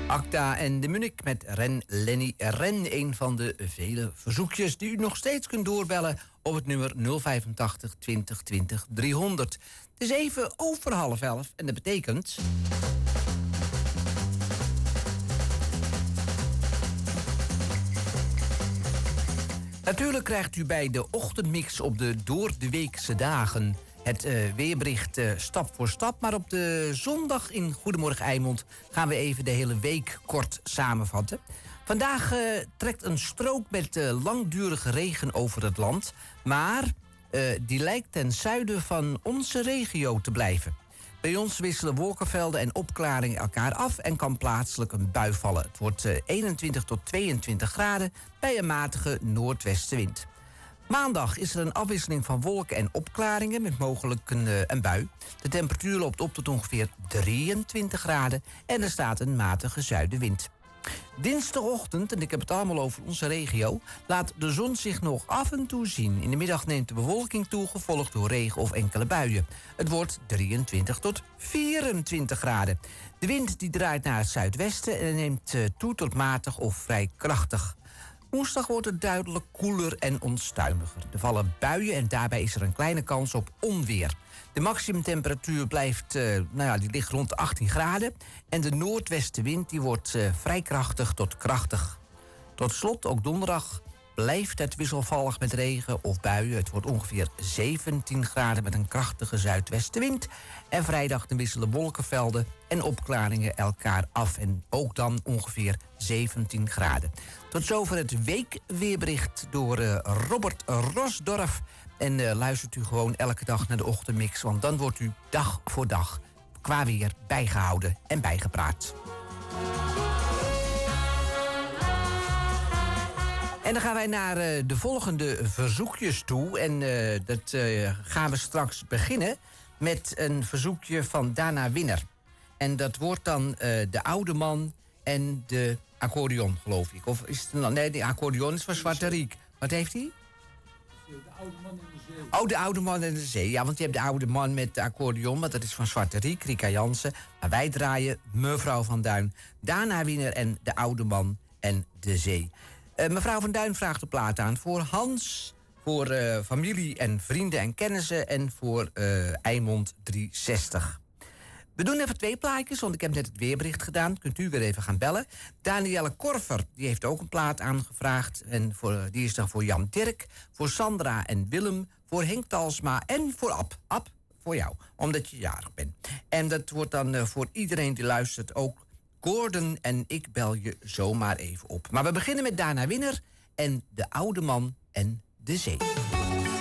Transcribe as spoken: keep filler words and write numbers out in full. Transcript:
Acta en de Munich met Ren Lenny Ren. Een van de vele verzoekjes die u nog steeds kunt doorbellen op het nummer nul vijfentachtig twintig twintig driehonderd. Het is even over half elf en dat betekent... Natuurlijk krijgt u bij de ochtendmix op de door de weekse dagen het uh, weerbericht uh, stap voor stap. Maar op de zondag in Goedemorgen Eimond gaan we even de hele week kort samenvatten. Vandaag uh, trekt een strook met uh, langdurige regen over het land. Maar uh, die lijkt ten zuiden van onze regio te blijven. Bij ons wisselen wolkenvelden en opklaringen elkaar af en kan plaatselijk een bui vallen. Het wordt uh, eenentwintig tot tweeëntwintig graden bij een matige noordwestenwind. Maandag is er een afwisseling van wolken en opklaringen met mogelijk een, uh, een bui. De temperatuur loopt op tot ongeveer drieëntwintig graden en er staat een matige zuidenwind. Dinsdagochtend, en ik heb het allemaal over onze regio, laat de zon zich nog af en toe zien. In de middag neemt de bewolking toe, gevolgd door regen of enkele buien. Het wordt drieëntwintig tot vierentwintig graden. De wind die draait naar het zuidwesten en neemt uh, toe tot matig of vrij krachtig. Woensdag wordt het duidelijk koeler en onstuimiger. Er vallen buien en daarbij is er een kleine kans op onweer. De maximumtemperatuur blijft, uh, nou ja, die ligt rond de achttien graden. En de noordwestenwind die wordt uh, vrij krachtig tot krachtig. Tot slot, ook donderdag blijft het wisselvallig met regen of buien. Het wordt ongeveer zeventien graden met een krachtige zuidwestenwind. En vrijdag dan wisselen wolkenvelden en opklaringen elkaar af. En ook dan ongeveer zeventien graden. Tot zover het weekweerbericht door uh, Robert Rosdorf. En uh, luistert u gewoon elke dag naar de ochtendmix, want dan wordt u dag voor dag qua weer bijgehouden en bijgepraat. En dan gaan wij naar uh, de volgende verzoekjes toe. En uh, dat uh, gaan we straks beginnen met een verzoekje van Dana Winner. En dat wordt dan uh, de oude man en de accordeon, geloof ik. Of is het een, nee, de accordeon is van Zwarte Riek. Wat heeft hij? De oude man in de zee. Oh, de oude man in de zee. Ja, want je hebt de oude man met de accordeon, want dat is van Zwarte Riek, Rika Jansen. Maar wij draaien Mevrouw van Duin, Dana Winner en de oude man en de zee. Uh, mevrouw van Duin vraagt de plaat aan voor Hans, voor uh, familie en vrienden en kennissen en voor uh, Eimond driehonderdzestig. We doen even twee plaatjes, want ik heb net het weerbericht gedaan. Kunt u weer even gaan bellen. Danielle Korver, die heeft ook een plaat aangevraagd. En voor, die is dan voor Jan Dirk, voor Sandra en Willem, voor Henk Talsma en voor Ab. Ab, voor jou, omdat je jarig bent. En dat wordt dan uh, voor iedereen die luistert ook Gordon en ik bel je zomaar even op. Maar we beginnen met Dana Winner en de oude man en de zee.